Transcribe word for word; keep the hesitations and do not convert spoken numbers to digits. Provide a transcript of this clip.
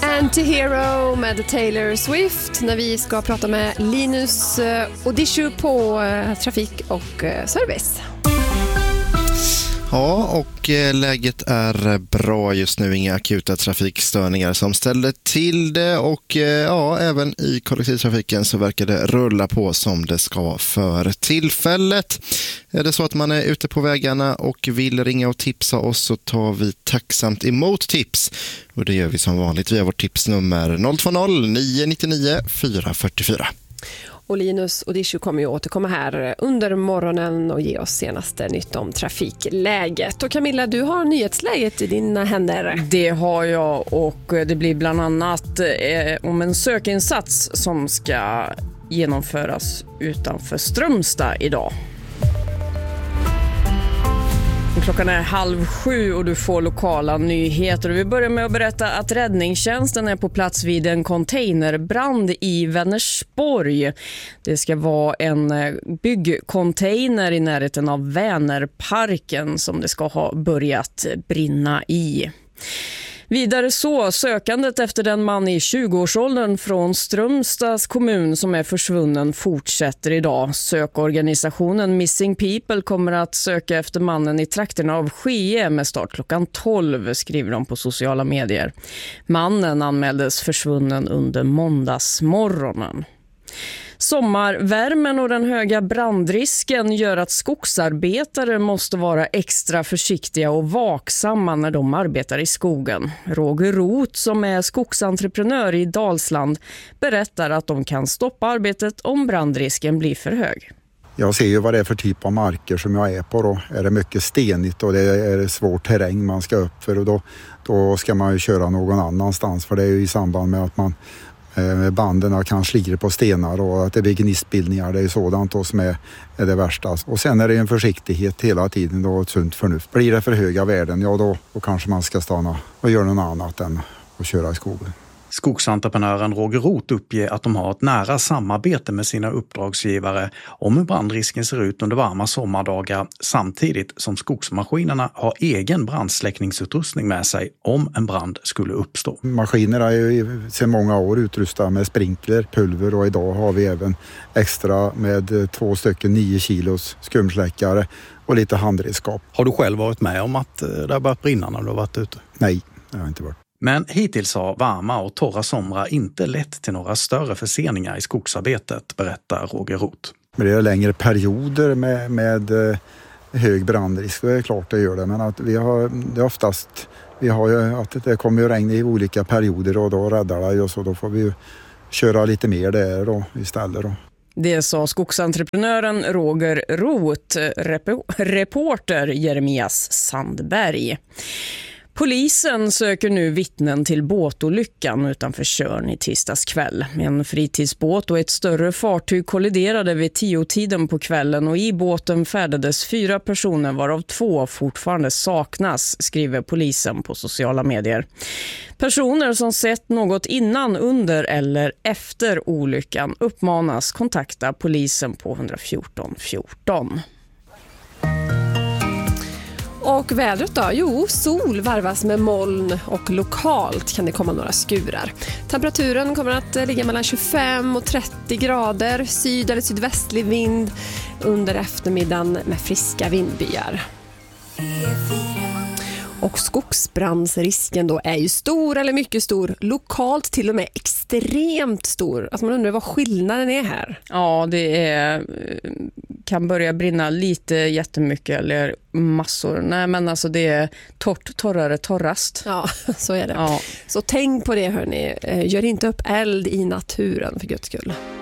Anti-Hero med Taylor Swift när vi ska prata med Linus Odishu på Trafik och Service. Ja, och läget är bra just nu. Inga akuta trafikstörningar som ställde till det. Och ja, även i kollektivtrafiken så verkar det rulla på som det ska för tillfället. Är det så att man är ute på vägarna och vill ringa och tipsa oss så tar vi tacksamt emot tips. Och det gör vi som vanligt via vårt tipsnummer noll två noll nio nio nio fyra fyra fyra. Och Linus Odishu kommer ju återkomma här under morgonen och ge oss senaste nytt om trafikläget. Och Camilla, du har nyhetsläget i dina händer. Det har jag, och det blir bland annat eh, om en sökinsats som ska genomföras utanför Strömstad idag. Klockan är halv sju och du får lokala nyheter. Vi börjar med att berätta att räddningstjänsten är på plats vid en containerbrand i Vänersborg. Det ska vara en byggcontainer i närheten av Vänerparken som det ska ha börjat brinna i. Vidare så, sökandet efter den man i tjugoårsåldern från Strömstads kommun som är försvunnen fortsätter idag. Sökorganisationen Missing People kommer att söka efter mannen i trakterna av Skee med start klockan tolv, skriver de på sociala medier. Mannen anmäldes försvunnen under måndagsmorgonen. Sommarvärmen och den höga brandrisken gör att skogsarbetare måste vara extra försiktiga och vaksamma när de arbetar i skogen. Roger Roth, som är skogsentreprenör i Dalsland, berättar att de kan stoppa arbetet om brandrisken blir för hög. Jag ser ju vad det är för typ av marker som jag är på då. Är det mycket stenigt och det är svår terräng man ska upp för, och då, då ska man ju köra någon annanstans, för det är ju i samband med att man med banden kan slira på stenar och att det blir gnistbildningar. Det är sådant då som är, är det värsta. Och sen är det en försiktighet hela tiden då, ett sunt förnuft. Blir det för höga värden, ja då, då kanske man ska stanna och göra något annat än att köra i skogen. Skogsentreprenören Roger Roth uppger att de har ett nära samarbete med sina uppdragsgivare om hur brandrisken ser ut under varma sommardagar, samtidigt som skogsmaskinerna har egen brandsläckningsutrustning med sig om en brand skulle uppstå. Maskinerna är ju sedan många år utrustade med sprinkler, pulver, och idag har vi även extra med två stycken nio kilos skumsläckare och lite handredskap. Har du själv varit med om att det har börjat brinna när du har varit ute? Nej, det har jag inte varit. Men hittills har varma och torra somrar inte lett till några större förseningar i skogsarbetet, berättar Roger Roth. Men det är längre perioder med, med hög brandrisk, det är klart det gör det. Men att vi har, det är oftast, vi har ju att det kommer ju regn i olika perioder och då räddar det oss, och då får vi ju köra lite mer där då istället då. Det sa skogsentreprenören Roger Roth, rep- reporter Jeremias Sandberg. Polisen söker nu vittnen till båtolyckan utanför Tjörn i tisdags kväll. En fritidsbåt och ett större fartyg kolliderade vid tio-tiden på kvällen, och i båten färdades fyra personer varav två fortfarande saknas, skriver polisen på sociala medier. Personer som sett något innan, under eller efter olyckan uppmanas kontakta polisen på ett fjorton fjorton. Och vädret då? Jo, sol varvas med moln och lokalt kan det komma några skurar. Temperaturen kommer att ligga mellan tjugofem och trettio grader, syd- eller sydvästlig vind under eftermiddagen med friska vindbyar. Och skogsbrandsrisken då är ju stor eller mycket stor, lokalt till och med extremt stor. Alltså man undrar vad skillnaden är här. Ja, det är, kan börja brinna lite jättemycket eller massor. Nej, men alltså det är torrt, torrare, torrast. Ja, så är det. Ja. Så tänk på det, hörni. Gör inte upp eld i naturen för Guds skull.